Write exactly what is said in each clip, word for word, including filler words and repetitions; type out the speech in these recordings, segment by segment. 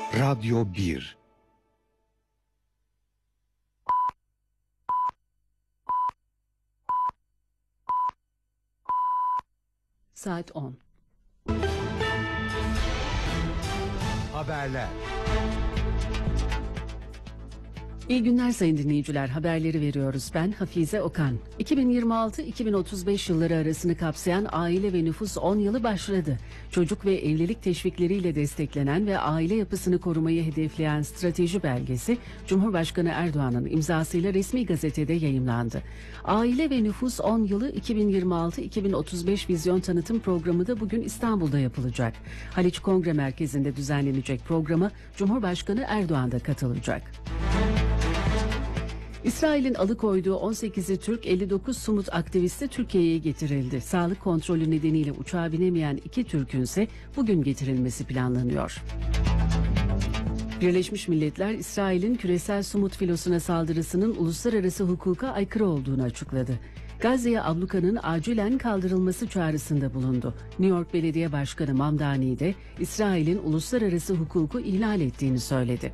Radyo bir. Saat on. Haberler. İyi günler sayın dinleyiciler. Haberleri veriyoruz. Ben Hafize Okan. iki bin yirmi altı iki bin otuz beş yılları arasını kapsayan aile ve nüfus on yılı başladı. Çocuk ve evlilik teşvikleriyle desteklenen ve aile yapısını korumayı hedefleyen strateji belgesi Cumhurbaşkanı Erdoğan'ın imzasıyla resmi gazetede yayımlandı. Aile ve nüfus on yılı iki bin yirmi altı iki bin otuz beş vizyon tanıtım programı da bugün İstanbul'da yapılacak. Haliç Kongre Merkezi'nde düzenlenecek programa Cumhurbaşkanı Erdoğan da katılacak. İsrail'in alıkoyduğu on sekizi Türk elli dokuz Sumut aktivisti Türkiye'ye getirildi. Sağlık kontrolü nedeniyle uçağa binemeyen iki Türk'ün ise bugün getirilmesi planlanıyor. Birleşmiş Milletler, İsrail'in küresel Sumut filosuna saldırısının uluslararası hukuka aykırı olduğunu açıkladı. Gazze'ye ablukanın acilen kaldırılması çağrısında bulundu. New York Belediye Başkanı Mamdani de İsrail'in uluslararası hukuku ihlal ettiğini söyledi.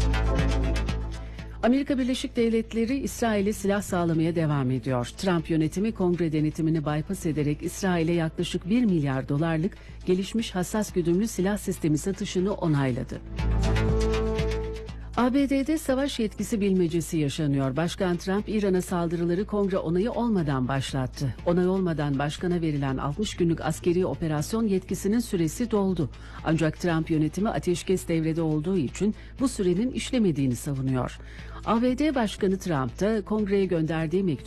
Amerika Birleşik Devletleri İsrail'e silah sağlamaya devam ediyor. Trump yönetimi kongre denetimini bypass ederek İsrail'e yaklaşık bir milyar dolarlık gelişmiş hassas güdümlü silah sistemi satışını onayladı. A B D'de savaş yetkisi bilmecesi yaşanıyor. Başkan Trump, İran'a saldırıları kongre onayı olmadan başlattı. Onay olmadan başkana verilen altmış günlük askeri operasyon yetkisinin süresi doldu. Ancak Trump yönetimi ateşkes devrede olduğu için bu sürenin işlemediğini savunuyor. A B D Başkanı Trump da kongreye gönderdiği mektup